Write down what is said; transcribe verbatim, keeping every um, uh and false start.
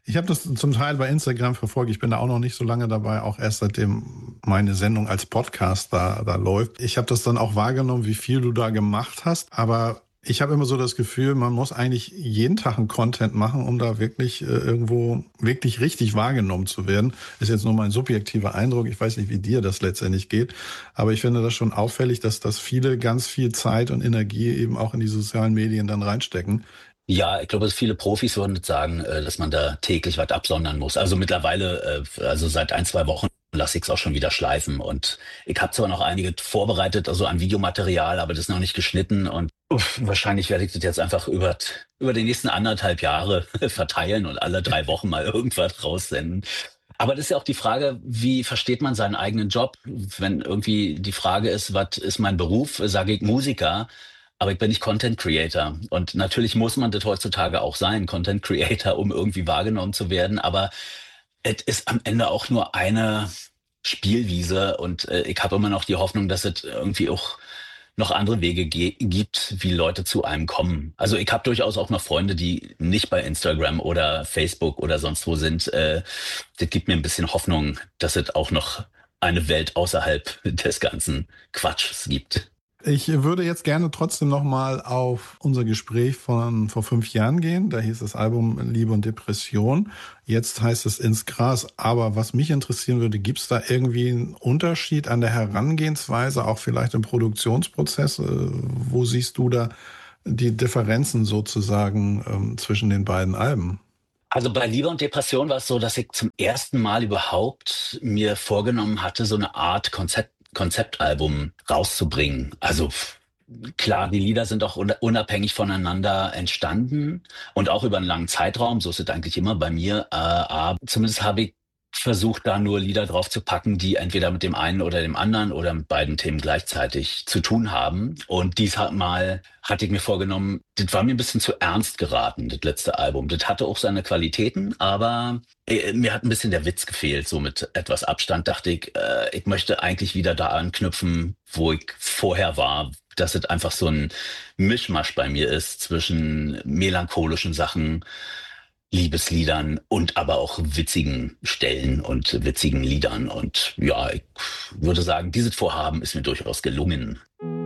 Ich habe das zum Teil bei Instagram verfolgt. Ich bin da auch noch nicht so lange dabei, auch erst seitdem meine Sendung als Podcast da, da läuft. Ich habe das dann auch wahrgenommen, wie viel du da gemacht hast. Aber ich habe immer so das Gefühl, man muss eigentlich jeden Tag einen Content machen, um da wirklich äh, irgendwo wirklich richtig wahrgenommen zu werden. Ist jetzt nur mein subjektiver Eindruck. Ich weiß nicht, wie dir das letztendlich geht. Aber ich finde das schon auffällig, dass, dass viele ganz viel Zeit und Energie eben auch in die sozialen Medien dann reinstecken. Ja, ich glaube, viele Profis würden jetzt sagen, äh, dass man da täglich was absondern muss. Also mittlerweile, äh, also seit ein, zwei Wochen lasse ich es auch schon wieder schleifen. Und ich habe zwar noch einige vorbereitet, also an Videomaterial, aber das ist noch nicht geschnitten. Und uff, wahrscheinlich werde ich das jetzt einfach über, über die nächsten anderthalb Jahre verteilen und alle drei Wochen mal irgendwas raussenden. Aber das ist ja auch die Frage, wie versteht man seinen eigenen Job? Wenn irgendwie die Frage ist, was ist mein Beruf, sage ich Musiker. Aber ich bin nicht Content Creator. Und natürlich muss man das heutzutage auch sein, Content Creator, um irgendwie wahrgenommen zu werden. Aber es ist am Ende auch nur eine Spielwiese. Und äh, ich habe immer noch die Hoffnung, dass es irgendwie auch noch andere Wege ge- gibt, wie Leute zu einem kommen. Also ich habe durchaus auch noch Freunde, die nicht bei Instagram oder Facebook oder sonst wo sind. Äh, das gibt mir ein bisschen Hoffnung, dass es auch noch eine Welt außerhalb des ganzen Quatschs gibt. Ich würde jetzt gerne trotzdem nochmal auf unser Gespräch von vor fünf Jahren gehen. Da hieß das Album Liebe und Depression. Jetzt heißt es Ins Gras. Aber was mich interessieren würde, gibt es da irgendwie einen Unterschied an der Herangehensweise, auch vielleicht im Produktionsprozess? Äh, Wo siehst du da die Differenzen sozusagen ähm, zwischen den beiden Alben? Also bei Liebe und Depression war es so, dass ich zum ersten Mal überhaupt mir vorgenommen hatte, so eine Art Konzept, Konzeptalbum rauszubringen. Also f- klar, die Lieder sind auch un- unabhängig voneinander entstanden und auch über einen langen Zeitraum. So ist es eigentlich immer bei mir. Äh, aber zumindest habe ich versucht, da nur Lieder drauf zu packen, die entweder mit dem einen oder dem anderen oder mit beiden Themen gleichzeitig zu tun haben. Und dies hat mal hatte ich mir vorgenommen, das war mir ein bisschen zu ernst geraten, das letzte Album. Das hatte auch seine Qualitäten, aber äh, mir hat ein bisschen der Witz gefehlt. So mit etwas Abstand dachte ich, äh, ich möchte eigentlich wieder da anknüpfen, wo ich vorher war. Dass es einfach so ein Mischmasch bei mir ist zwischen melancholischen Sachen, Liebesliedern und aber auch witzigen Stellen und witzigen Liedern. Und ja, ich würde sagen, dieses Vorhaben ist mir durchaus gelungen.